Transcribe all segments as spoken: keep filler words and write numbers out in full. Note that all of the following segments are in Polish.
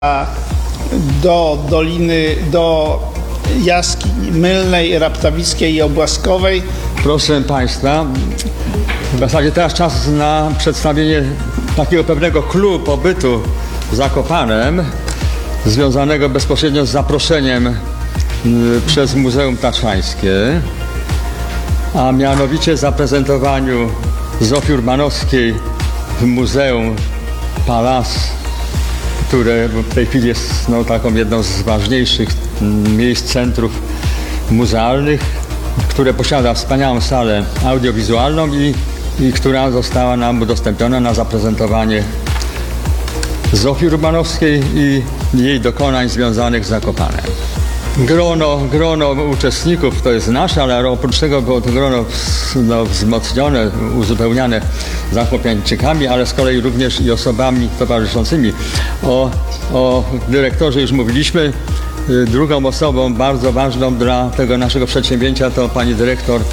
do doliny, do jaskini Mylnej, Raptawickiej i Obłaskowej. Proszę Państwa, w zasadzie teraz czas na przedstawienie takiego pewnego clou pobytu w Zakopanem, związanego bezpośrednio z zaproszeniem y, przez Muzeum Tatrzańskie, a mianowicie zaprezentowaniu Zofii Urbanowskiej w Muzeum Palace, które w tej chwili jest no, taką jedną z ważniejszych miejsc, centrów muzealnych, które posiada wspaniałą salę audiowizualną i, i która została nam udostępniona na zaprezentowanie Zofii Urbanowskiej i jej dokonań związanych z Zakopanem. Grono, grono uczestników to jest nasze, ale oprócz tego było to grono no, wzmocnione, uzupełniane zakopiańczykami, ale z kolei również i osobami towarzyszącymi. O, o dyrektorze już mówiliśmy. Drugą osobą bardzo ważną dla tego naszego przedsięwzięcia to pani dyrektor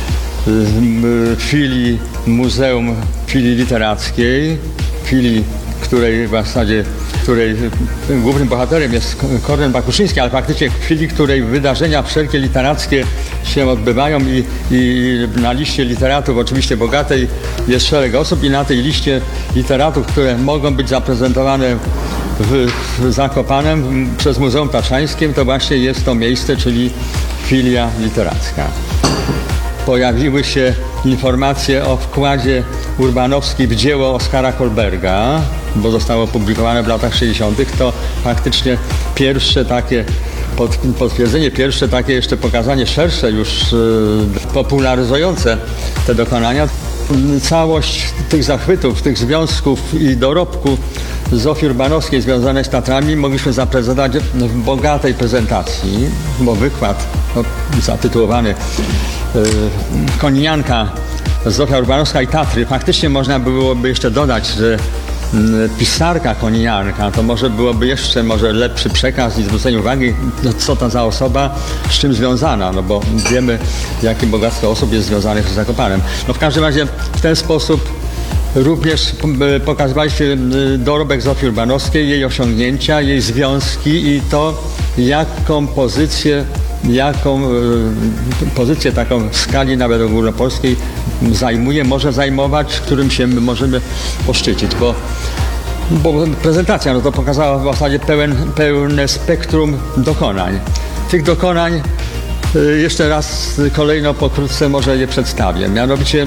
filii Muzeum Filii Literackiej, filii, której w zasadzie której głównym bohaterem jest Kornel Bakuszyński, ale faktycznie w chwili, w której wydarzenia wszelkie literackie się odbywają i, i na liście literatów oczywiście bogatej jest szereg osób i na tej liście literatów, które mogą być zaprezentowane w, w Zakopanem przez Muzeum Tatrzańskie, to właśnie jest to miejsce, czyli filia literacka. Pojawiły się informacje o wkładzie Urbanowskiej w dzieło Oskara Kolberga, bo zostało opublikowane w latach sześćdziesiątych. To faktycznie pierwsze takie pod, potwierdzenie, pierwsze takie jeszcze pokazanie szersze już yy, popularyzujące te dokonania. Całość tych zachwytów, tych związków i dorobku Zofii Urbanowskiej związanej z Tatrami mogliśmy zaprezentować w bogatej prezentacji, bo wykład no, zatytułowany yy, Koninianka, Zofia Urbanowska i Tatry. Faktycznie można byłoby jeszcze dodać, że pisarka koninianka, to może byłoby jeszcze może lepszy przekaz i zwrócenie uwagi, no, co to za osoba, z czym związana, no bo wiemy, jakie bogactwo osób jest związanych z Zakopanem. No w każdym razie w ten sposób również pokazywaliście dorobek Zofii Urbanowskiej, jej osiągnięcia, jej związki i to, jaką pozycję jaką pozycję taką w skali nawet ogólnopolskiej zajmuje, może zajmować, którym się możemy poszczycić, bo, bo prezentacja no to pokazała w zasadzie pełen, pełne spektrum dokonań. Tych dokonań jeszcze raz kolejno pokrótce może je przedstawię. Mianowicie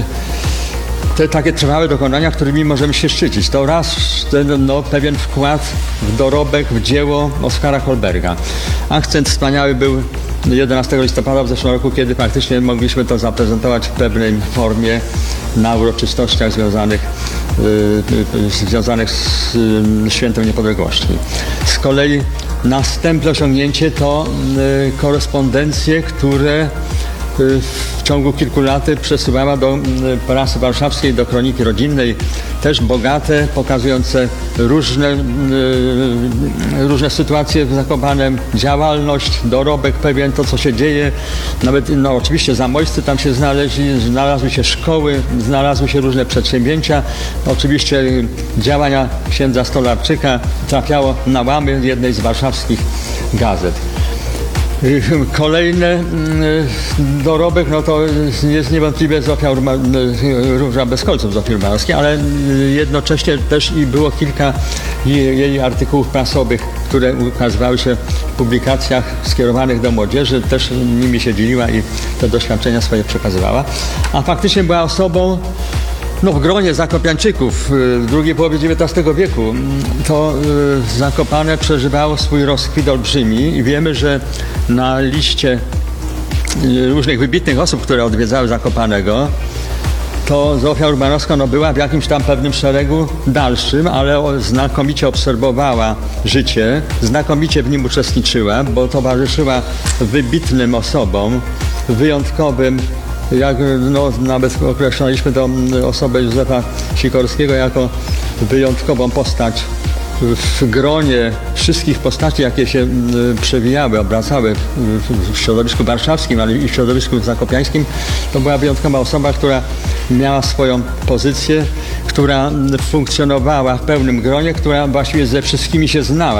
te takie trwałe dokonania, którymi możemy się szczycić. To raz ten no, pewien wkład w dorobek, w dzieło Oskara Kolberga. Akcent wspaniały był jedenastego listopada w zeszłym roku, kiedy faktycznie mogliśmy to zaprezentować w pewnej formie na uroczystościach związanych, yy, związanych z yy, Świętem Niepodległości. Z kolei następne osiągnięcie to yy, korespondencje, które w ciągu kilku lat przesuwała do prasy warszawskiej, do kroniki rodzinnej, też bogate, pokazujące różne, różne sytuacje w Zakopanem, działalność, dorobek pewien, to co się dzieje. Nawet, no oczywiście zamojscy tam się znaleźli, znalazły się szkoły, znalazły się różne przedsięwzięcia. Oczywiście działania księdza Stolarczyka trafiało na łamy jednej z warszawskich gazet. Kolejny dorobek, no to jest niewątpliwie Zofia Urba, Róża bez kolców Zofii Urbanowskiej, ale jednocześnie też i było kilka jej artykułów prasowych, które ukazywały się w publikacjach skierowanych do młodzieży, też nimi się dzieliła i te doświadczenia swoje przekazywała. A faktycznie była osobą, no w gronie Zakopiańczyków w drugiej połowie dziewiętnastego wieku to Zakopane przeżywało swój rozkwit olbrzymi i wiemy, że na liście różnych wybitnych osób, które odwiedzały Zakopanego, to Zofia Urbanowska no, była w jakimś tam pewnym szeregu dalszym, ale znakomicie obserwowała życie, znakomicie w nim uczestniczyła, bo towarzyszyła wybitnym osobom, wyjątkowym. Jak no, nawet określaliśmy tę osobę Józefa Sikorskiego jako wyjątkową postać w gronie wszystkich postaci, jakie się przewijały, obracały w środowisku warszawskim, ale i w środowisku zakopiańskim. To była wyjątkowa osoba, która miała swoją pozycję, która funkcjonowała w pełnym gronie, która właściwie ze wszystkimi się znała.